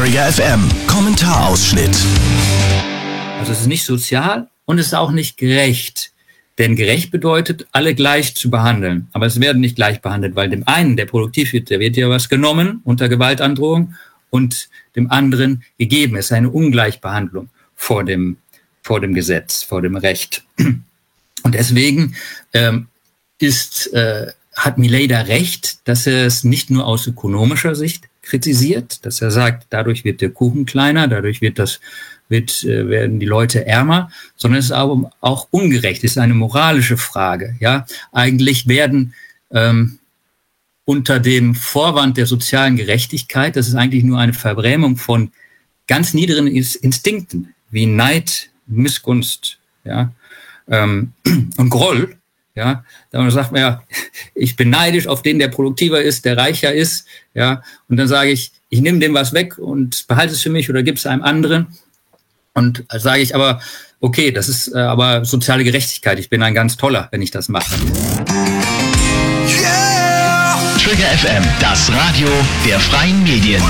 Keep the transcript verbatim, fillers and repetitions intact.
Trigger F M Kommentarausschnitt. Also es ist nicht sozial und es ist auch nicht gerecht. Denn gerecht bedeutet, alle gleich zu behandeln. Aber es werden nicht gleich behandelt, weil dem einen, der produktiv wird, der wird ja was genommen unter Gewaltandrohung und dem anderen gegeben. Es ist eine Ungleichbehandlung vor dem, vor dem Gesetz, vor dem Recht. Und deswegen ähm, ist, äh, hat Milei da recht, dass er es nicht nur aus ökonomischer Sicht kritisiert, dass er sagt, dadurch wird der Kuchen kleiner, dadurch wird das Wird, äh, werden die Leute ärmer, sondern es ist auch, auch ungerecht, es ist eine moralische Frage. Ja, eigentlich werden ähm, unter dem Vorwand der sozialen Gerechtigkeit, das ist eigentlich nur eine Verbrämung von ganz niederen Instinkten wie Neid, Missgunst, ja, ähm, und Groll. Ja, dann sagt man ja, ich bin neidisch auf den, der produktiver ist, der reicher ist. Ja, und dann sage ich, ich nehme dem was weg und behalte es für mich oder gebe es einem anderen. Und sage ich aber, okay, das ist äh, aber soziale Gerechtigkeit. Ich bin ein ganz toller, wenn ich das mache. Yeah! Trigger F M, das Radio der freien Medien.